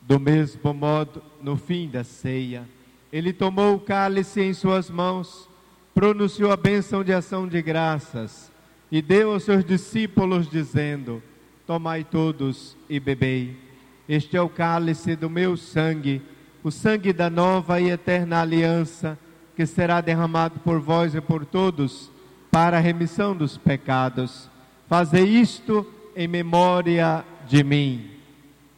Do mesmo modo, no fim da ceia, ele tomou o cálice em suas mãos, pronunciou a bênção de ação de graças e deu aos seus discípulos, dizendo: tomai todos e bebei. Este é o cálice do meu sangue, o sangue da nova e eterna aliança, que será derramado por vós e por todos, para a remissão dos pecados. Fazei isto em memória de mim.